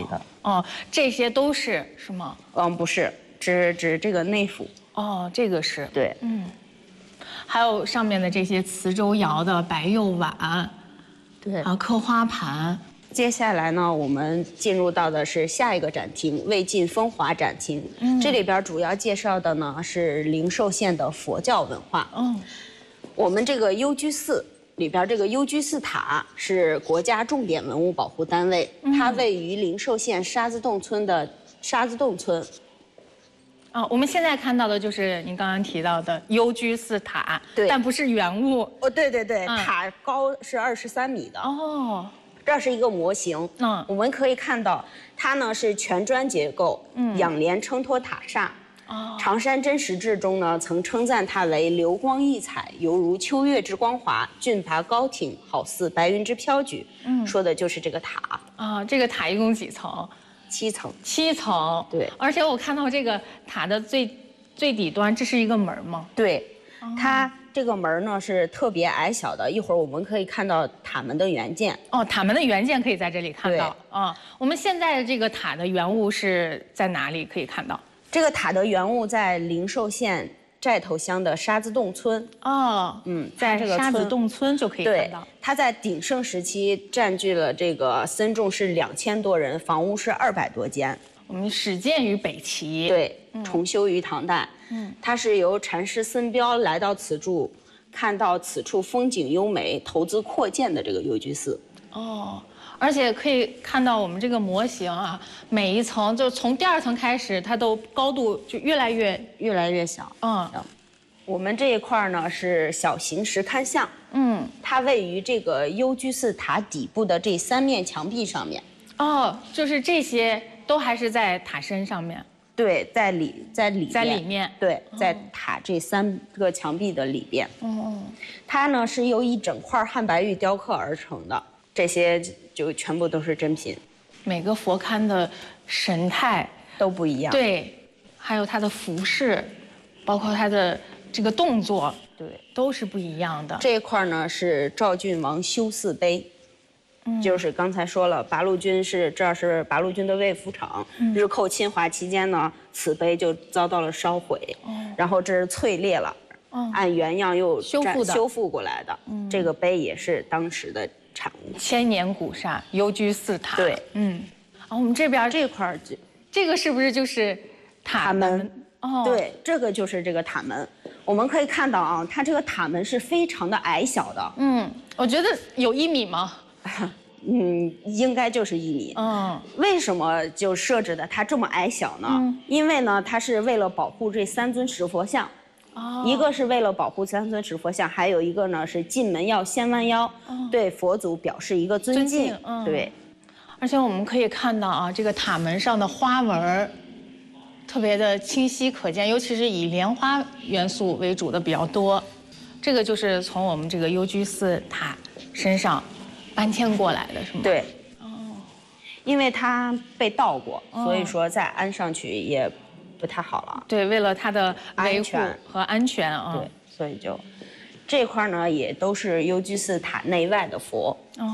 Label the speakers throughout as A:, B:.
A: 的。
B: 哦，这些都是吗？
A: 不是，指这个内府。
B: 哦，这个是。
A: 对，
B: 还有上面的这些磁州窑的白釉碗，
A: 对，
B: 还有刻花盘。
A: 接下来呢，我们进入到的是下一个展厅——魏晋风华展厅。这里边主要介绍的呢是灵寿县的佛教文化。我们这个幽居寺里边这个幽居寺塔是国家重点文物保护单位，它位于灵寿县沙子洞村的沙子洞村。
B: 我们现在看到的就是您刚刚提到的幽居寺塔，
A: 对，
B: 但不是原物。
A: 对，塔高是23米的。
B: 哦。
A: 这是一个模型，我们可以看到它呢是全砖结构，仰连撑托塔刹。常山真实志中呢曾称赞它为流光溢彩，犹如秋月之光华，峻拔高挺，好似白云之飘举。说的就是这个塔。
B: 这个塔一共几层
A: ？7层。
B: 7层。对。而且我看到这个塔的最底端，这是一个门吗？
A: 对，它。这个门呢是特别矮小的，一会儿我们可以看到塔门的原件。
B: 塔门的原件可以在这里看到。我们现在的这个塔的原物是在哪里可以看到？
A: 这个塔的原物在灵寿县寨头乡的沙子洞村。
B: 在这个沙子洞村就可以看到。
A: 它在鼎盛时期占据了这个僧众是2000多人，房屋是200多间。
B: 我们始建于北齐，
A: 对，重修于唐代。它是由禅师僧彪来到此处，看到此处风景优美，投资扩建的这个幽居寺。
B: 而且可以看到我们这个模型每一层就从第2层开始，它都高度就越来越小。我们这一块呢是小型石龛像，它位于这个幽居寺塔底部的这3面墙壁上面。 就是这些。都还是在塔身上面，
A: 对，在里面，对，在塔这3个墙壁的里边。它呢是由一整块汉白玉雕刻而成的，这些就全部都是真品。每个佛龛的神态都不一样，对，还有它的服饰，包括它的这个动作，对，都是不一样的。这一块呢是赵郡王修寺碑。就是刚才说了，八路军这是八路军的卫府厂。日寇侵华期间呢，此碑就遭到了烧毁，然后这是淬裂了，按原样又修复过来的。这个碑也是当时的产物。千年古刹幽居寺塔。对，我们这边这块这个是不是就是塔门？对，这个就是这个塔门。我们可以看到它这个塔门是非常的矮小的。我觉得有1米吗？应该就是1米。为什么就设置的它这么矮小呢？因为呢，它是为了保护这3尊石佛像。一个是为了保护3尊石佛像，还有一个呢是进门要先弯腰，对佛祖表示一个尊敬。对。而且我们可以看到这个塔门上的花纹特别的清晰可见，尤其是以莲花元素为主的比较多。这个就是从我们这个幽居寺塔身上搬迁过来的，是吗？对。因为它被盗过，所以说再安上去也不太好了。对，为了它的维护和安全对，所以就这块呢也都是幽居寺塔内外的佛。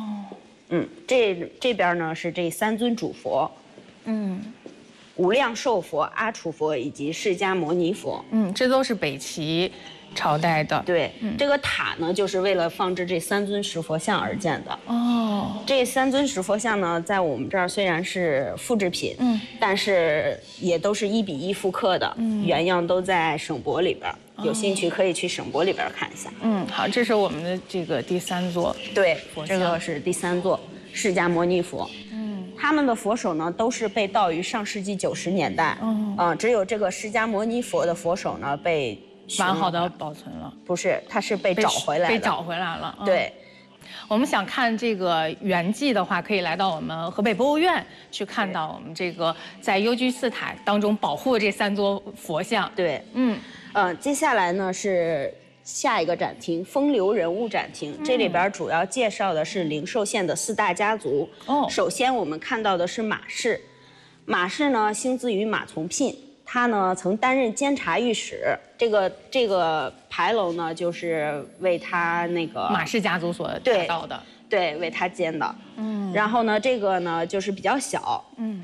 A: 这边呢是这3尊主佛。无量寿佛、阿楚佛以及释迦牟尼佛。这都是北齐朝代的。对，这个塔呢，就是为了放置这3尊石佛像而建的。这3尊石佛像呢，在我们这儿虽然是复制品，但是也都是1比1复刻的，原样都在省博里边。有兴趣可以去省博里边看一下。好，这是我们的这个第3座。对，这个是第3座释迦牟尼佛。他们的佛手呢，都是被盗于上世纪90年代。只有这个释迦牟尼佛的佛手呢，被完好的保存了。不是，它是被找回来的。被找回来了。对。我们想看这个原迹的话，可以来到我们河北博物院去看到我们这个在幽居寺塔当中保护的这3座佛像。对。接下来呢是下一个展厅——风流人物展厅。这里边主要介绍的是灵寿县的4大家族。首先我们看到的是马氏。马氏呢，兴资于马从聘，他呢曾担任监察御史。这个牌楼呢，就是为他那个马氏家族所打造的。对，为他建的。然后呢，这个呢就是比较小。